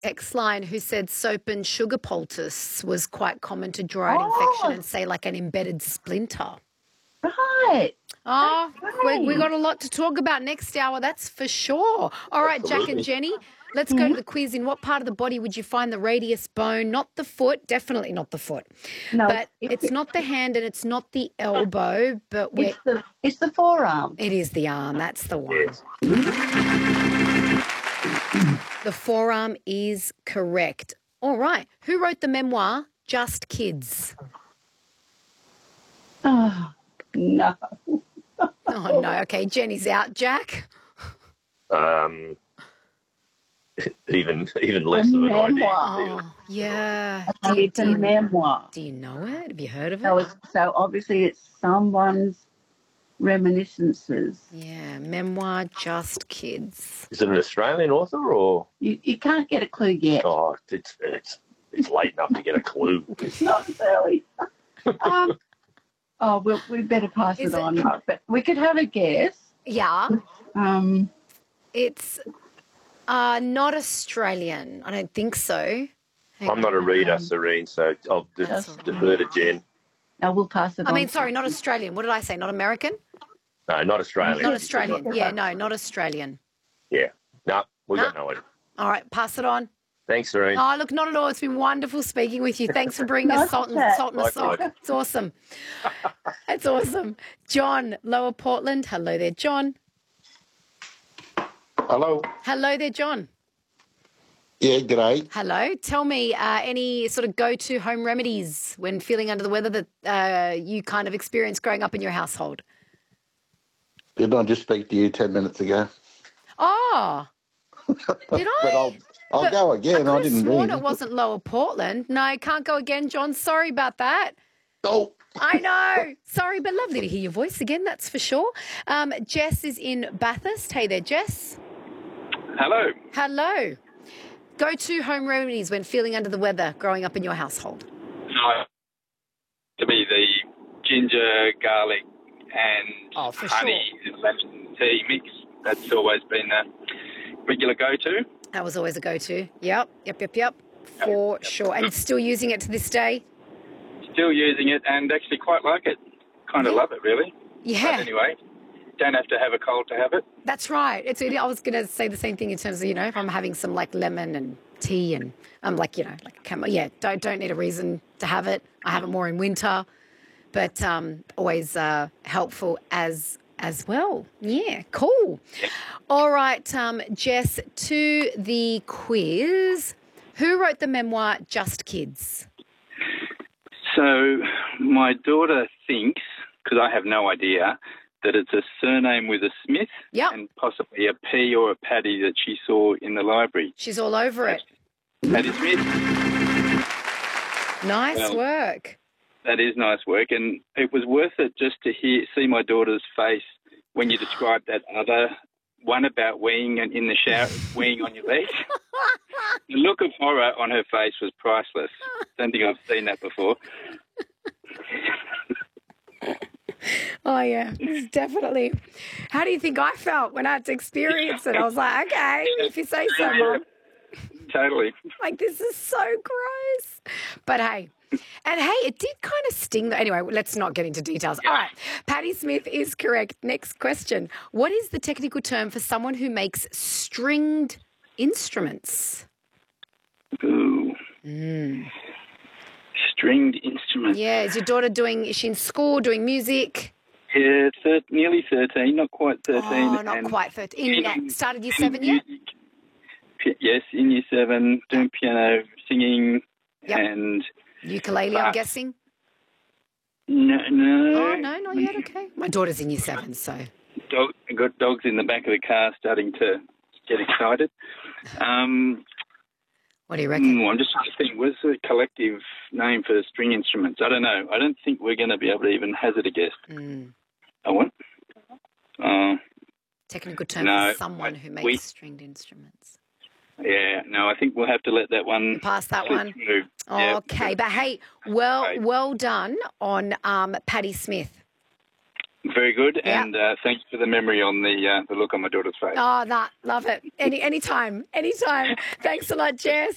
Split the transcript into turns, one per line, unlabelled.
text line who said soap and sugar poultice was quite common to draw out infection and say like an embedded splinter.
Right.
Oh, we got a lot to talk about next hour, that's for sure. All right, Jack and Jenny, let's go to the quiz. In what part of the body would you find the radius bone? Not the foot, definitely not the foot.
No,
but it's not the hand and it's not the elbow, but
it's the forearm.
It is the arm, that's the one. The forearm is correct. All right, who wrote the memoir Just Kids?
Oh, no.
Oh, no. Okay, Jenny's out. Jack?
Even less of an idea.
Oh, yeah.
It's a memoir.
Do you know it? Have you heard of it?
So obviously it's someone's reminiscences.
Yeah, memoir Just Kids.
Is it an Australian author or?
You can't get a clue yet.
Oh, it's late enough to get a clue.
It's not early. We better pass it on. But we could have a guess.
Yeah. It's not Australian. I don't think so.
I'm not a reader, Serene, so I'll just defer to Jen.
No, we'll pass it on.
I mean, sorry, not Australian. What did I say? Not American?
No, not Australian.
Not Australian. Yeah, no, not Australian.
Yeah. No, we got no idea.
All right, pass it on.
Thanks, Serene.
Oh, look, not at all. It's been wonderful speaking with you. Thanks for bringing us salt and a sock. It's awesome. It's awesome. John, Lower Portland. Hello there, John.
Hello.
Hello there, John.
Yeah, g'day.
Hello. Tell me any sort of go-to home remedies when feeling under the weather that you kind of experienced growing up in your household.
Didn't I just speak to you 10 minutes ago?
Oh, did I?
I'll go again. I didn't
sworn
ring.
It wasn't Lower Portland. No, can't go again, John. Sorry about that.
Oh.
I know. Sorry, but lovely to hear your voice again, that's for sure. Jess is in Bathurst. Hey there, Jess.
Hello.
Hello. Go-to home remedies when feeling under the weather growing up in your household.
To me, the ginger, garlic and honey lemon tea mix. That's always been a regular go-to.
That was always a go-to. Yep. For sure. And still using it to this day?
Still using it and actually quite like it. Kind of love it, really.
Yeah.
But anyway, don't have to have a cold to have it.
That's right. I was going to say the same thing in terms of, if I'm having some like lemon and tea and I'm like a camel. Yeah, don't need a reason to have it. I have it more in winter, but always helpful as well. Yeah, cool. All right, Jess, to the quiz. Who wrote the memoir Just Kids?
So my daughter thinks, because I have no idea, that it's a surname with a Smith and possibly a P or a Paddy that she saw in the library.
She's all over it.
Paddy Smith.
Nice work.
That is nice work, and it was worth it just to see my daughter's face when you described that other one about weeing in the shower, weeing on your legs. The look of horror on her face was priceless. Don't think I've seen that before.
Oh, yeah, it's definitely. How do you think I felt when I had to experience it? I was like, okay, if you say so, Mum.
Totally.
Like, this is so gross. But hey, it did kind of sting. Anyway, let's not get into details. All right, Paddy Smith is correct. Next question. What is the technical term for someone who makes stringed instruments?
Ooh. Stringed instruments.
Yeah, is your daughter is she in school, doing music?
Yeah, nearly 13, not quite 13.
Oh, not quite 13. Started year 7 yet?
Yes, in year 7, doing piano, singing, and...
Ukulele, I'm guessing?
No.
Oh, no, not yet, okay. My daughter's in year 7, so...
I got dogs in the back of the car starting to get excited.
What do you reckon?
I'm just trying to think, what's the collective name for string instruments? I don't know. I don't think we're going to be able to even hazard a guess. Oh, what?
Technical term for someone who makes stringed instruments.
Yeah, no, I think we'll have to let that one...
Pass that one?
Through.
Okay,
yep.
But hey, well done on Paddy Smith.
Very good, and thanks for the memory on the look on my daughter's face.
Oh, love it. Anytime. Thanks a lot, Jess.